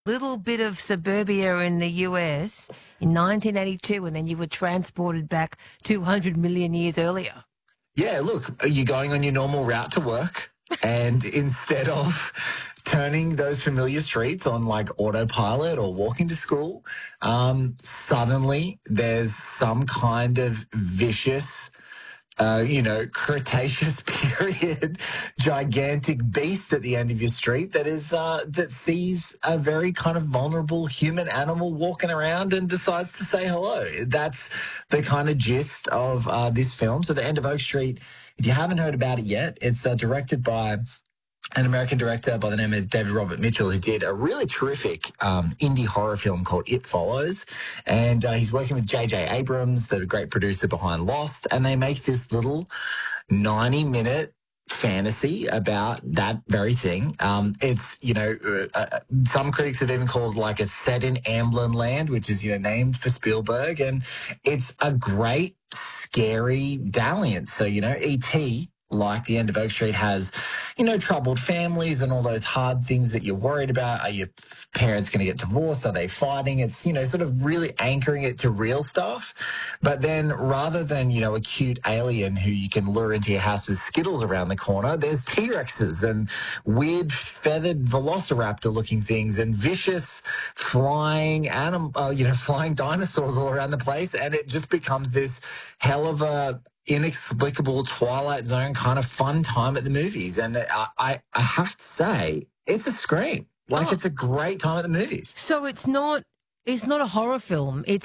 Little bit of suburbia in the US in 1982, and then you were transported back 200 million years earlier. Yeah, look, you're going on your normal route to work, and instead of turning those familiar streets on like autopilot or walking to school, suddenly there's some kind of vicious Cretaceous period gigantic beast at the end of your street that sees a very kind of vulnerable human animal walking around and decides to say hello. That's the kind of gist of this film. So The End of Oak Street, if you haven't heard about it yet, it's directed by an American director by the name of David Robert Mitchell, who did a really terrific indie horror film called It Follows. And he's working with J.J. Abrams, the great producer behind Lost, and they make this little 90-minute fantasy about that very thing. Some critics have even called like a set in Amblin Land, which is, named for Spielberg. And it's a great, scary dalliance. So, E.T., like The End of Oak Street, has, troubled families and all those hard things that you're worried about. Are your parents going to get divorced? Are they fighting? It's, sort of really anchoring it to real stuff. But then rather than, a cute alien who you can lure into your house with Skittles around the corner, there's T-Rexes and weird feathered velociraptor looking things and vicious flying flying dinosaurs all around the place. And it just becomes this hell of a inexplicable Twilight Zone kind of fun time at the movies. And I have to say, it's a scream. It's a great time at the movies. So it's not a horror film. It's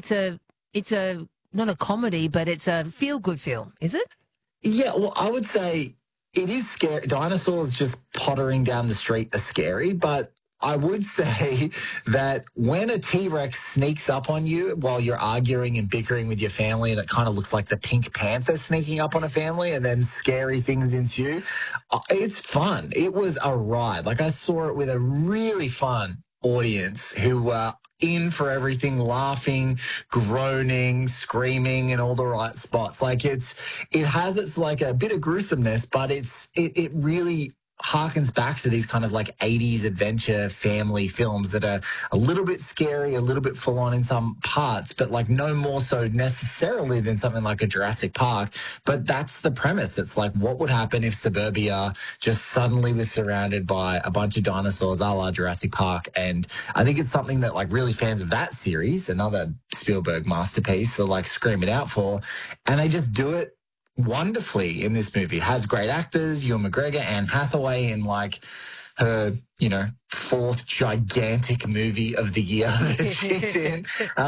not a comedy, but it's a feel-good film, is it? Yeah, well, I would say it is scary. Dinosaurs just pottering down the street are scary, but I would say that when a T-Rex sneaks up on you while you're arguing and bickering with your family, and it kind of looks like the Pink Panther sneaking up on a family and then scary things ensue, it's fun. It was a ride. I saw it with a really fun audience who were in for everything, laughing, groaning, screaming in all the right spots. It has its a bit of gruesomeness, but it really harkens back to these kind of 80s adventure family films that are a little bit scary, a little bit full on in some parts, but no more so necessarily than something like a Jurassic Park. But that's the premise. It's what would happen if suburbia just suddenly was surrounded by a bunch of dinosaurs a la Jurassic Park. And I think it's something that really fans of that series, another Spielberg masterpiece, are screaming out for. And they just do it wonderfully in this movie. It has great actors, Ewan McGregor, Anne Hathaway in her, fourth gigantic movie of the year that she's in.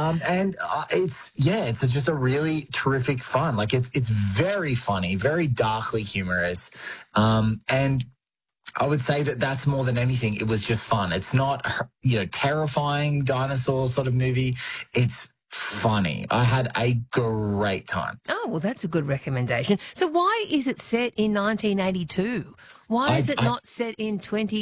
It's just a really terrific fun. It's very funny, very darkly humorous. And I would say that that's more than anything. It was just fun. It's not, terrifying dinosaur sort of movie. It's funny. I had a great time. Oh, well, that's a good recommendation. So why is it set in 1982? Why is it not set in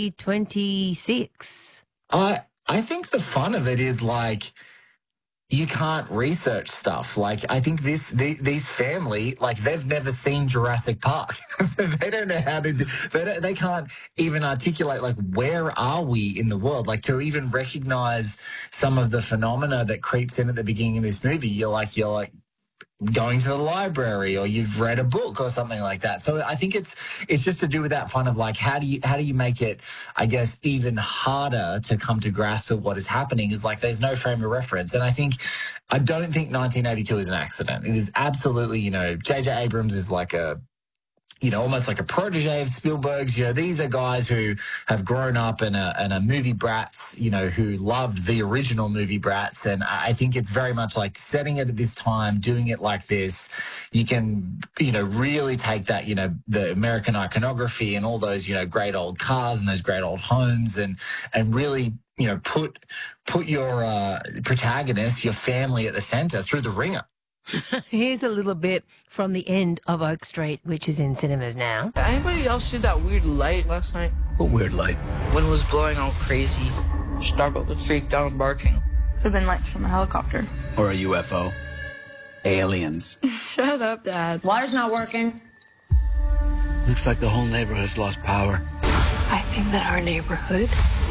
2026? I think the fun of it is you can't research stuff. I think these family, they've never seen Jurassic Park. They don't know how to do, they can't even articulate, where are we in the world? To even recognize some of the phenomena that creeps in at the beginning of this movie, you're going to the library or you've read a book or something like that. So I think it's just to do with that fun of how do you make it, I guess, even harder to come to grasp of what is happening is there's no frame of reference. And I don't think 1982 is an accident. It is absolutely, J.J. Abrams is almost like a protege of Spielberg's. These are guys who have grown up and are movie brats, who loved the original movie brats. And I think it's very much setting it at this time, doing it like this. You can, really take that, the American iconography and all those, great old cars and those great old homes and really, put your protagonist, your family at the center through the ringer. Here's a little bit from The End of Oak Street, which is in cinemas now. Anybody else see that weird light last night? What weird light? Wind was blowing all crazy. Starbuck was freaked out and barking. Could have been lights from a helicopter. Or a UFO. Aliens. Shut up, Dad. Water's not working. Looks like the whole neighborhood's lost power. I think that our neighborhood